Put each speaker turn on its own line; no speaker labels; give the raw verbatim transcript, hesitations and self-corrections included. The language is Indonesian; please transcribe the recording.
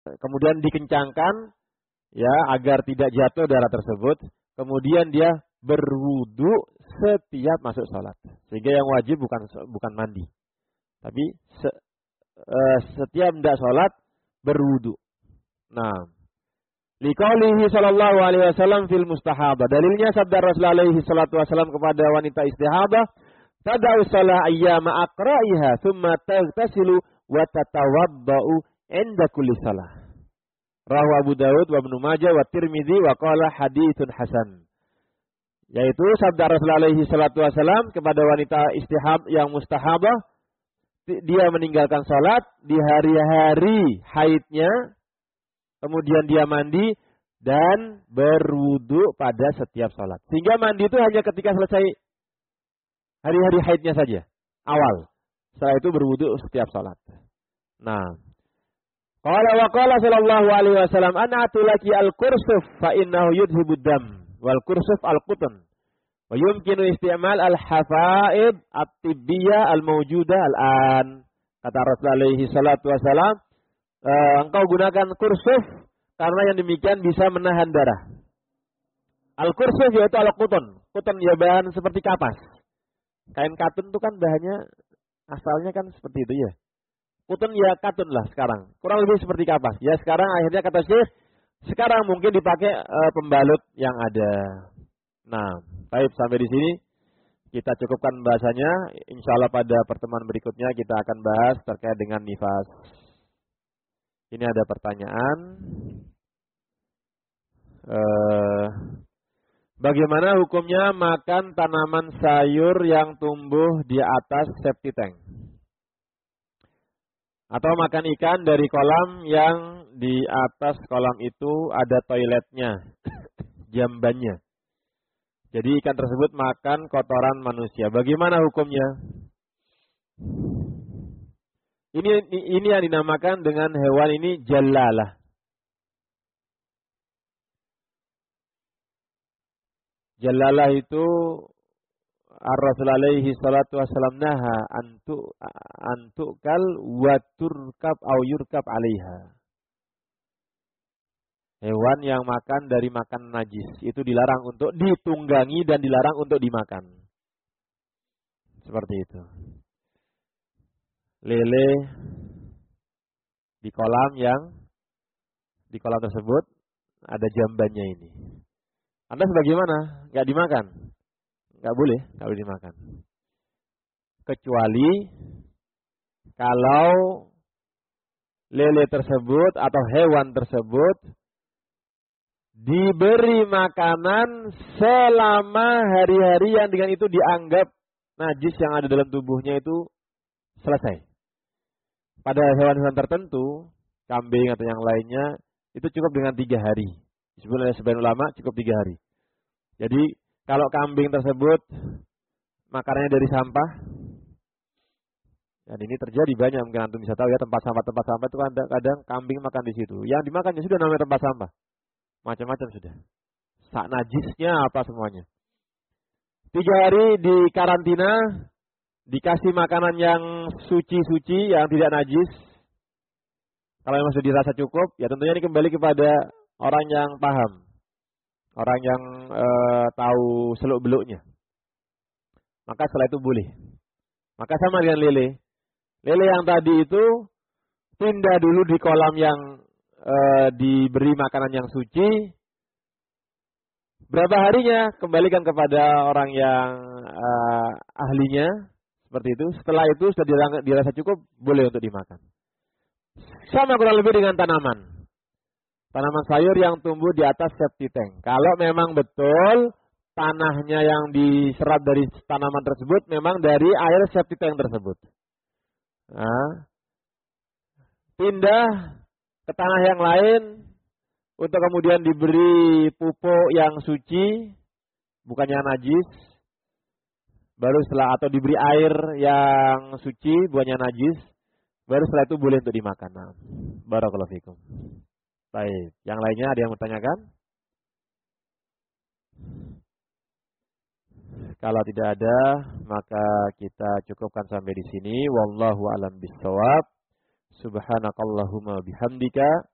kemudian dikencangkan ya agar tidak jatuh darah tersebut. Kemudian dia berwudu setiap masuk sholat. Sehingga yang wajib bukan bukan mandi, tapi se, uh, setiap hendak sholat berwudu. Nah, liqaulihi sallallahu alaihi wasallam fil mustahabah. Dalilnya sabda Rasulullah alaihi salatu wasallam kepada wanita istihadah, tada'u shalah ayyama aqra'iha thumma taghtasilu wa tatawaddau 'inda kulli shalah. Rawahu Abu Daud wa Ibnu Majah wa Tirmidzi wa qala haditsun hasan. Yaitu sabda Rasulullah alaihi salatu wasallam kepada wanita istihab yang mustahabah, dia meninggalkan salat di hari-hari haidnya, kemudian dia mandi dan berwudu pada setiap salat. Sehingga mandi itu hanya ketika selesai hari-hari haidnya saja, awal. Setelah itu berwudu setiap salat. Nah, qala wa qala sallallahu alaihi wasallam, ana atulaki al-kursuf fa innahu yudhibud dam wal kursuf al-qutn wa yumkinu isti'mal al-hafaid at-tibbiyah al-mawjudah al-an. Kata Rasulullah alaihi salatu wasallam, e, engkau gunakan kursuf karena yang demikian bisa menahan darah. Al-kursuf yaitu al-qutn. Qutn ya bahan seperti kapas. Kain katun itu kan bahannya asalnya kan seperti itu ya. Kutun ya katun lah sekarang. Kurang lebih seperti kapas. Ya sekarang akhirnya kata Syekh, sekarang mungkin dipakai e, pembalut yang ada. Nah, baik sampai di sini kita cukupkan bahasanya. Insya Allah pada pertemuan berikutnya kita akan bahas terkait dengan nifas. Ini ada pertanyaan. E, bagaimana hukumnya makan tanaman sayur yang tumbuh di atas septic tank? Atau makan ikan dari kolam yang di atas kolam itu ada toiletnya, jambannya. Jadi ikan tersebut makan kotoran manusia. Bagaimana hukumnya? Ini ini yang dinamakan dengan hewan ini jalalah. Jalalah itu Ar-Rasul alaihi salatu wassalam naha antu antukal wa turkab au yurkab alaiha. Hewan yang makan dari makan najis itu dilarang untuk ditunggangi dan dilarang untuk dimakan. Seperti itu. Lele di kolam yang di kolam tersebut ada jambannya ini. Anda sebagaimana? Enggak dimakan. Enggak boleh, enggak boleh dimakan. Kecuali kalau lele tersebut atau hewan tersebut diberi makanan selama hari-hari yang dengan itu dianggap najis yang ada dalam tubuhnya itu selesai. Pada hewan-hewan tertentu, kambing atau yang lainnya, itu cukup dengan tiga hari. Disebut oleh sebagian ulama cukup tiga hari. Jadi kalau kambing tersebut makanannya dari sampah, dan ini terjadi banyak, mungkin antum bisa tahu ya, tempat sampah-tempat sampah itu kadang-kadang kambing makan di situ. Yang dimakannya sudah namanya tempat sampah, macam-macam sudah. Sak najisnya apa semuanya. Tiga hari di karantina, dikasih makanan yang suci-suci, yang tidak najis. Kalau memang sudah dirasa cukup, ya tentunya ini kembali kepada orang yang paham. Orang yang e, tahu seluk-beluknya. Maka setelah itu boleh. Maka sama dengan lele. Lele yang tadi itu pindah dulu di kolam yang e, diberi makanan yang suci. Berapa harinya kembalikan kepada orang yang e, ahlinya. Seperti itu. Setelah itu sudah dirasa cukup, boleh untuk dimakan. Sama kurang lebih dengan tanaman. Tanaman sayur yang tumbuh di atas septic tank. Kalau memang betul tanahnya yang diserap dari tanaman tersebut memang dari air septic tank tersebut. Nah, pindah ke tanah yang lain untuk kemudian diberi pupuk yang suci, bukannya najis. Baru setelah atau diberi air yang suci, bukannya najis. Baru setelah itu boleh untuk dimakan. Nah, barakallahu fikum. Baik, yang lainnya ada yang bertanyakan? Kalau tidak ada, maka kita cukupkan sampai di sini. Wallahu a'lam bishawab. Subhanakallahumma bihamdika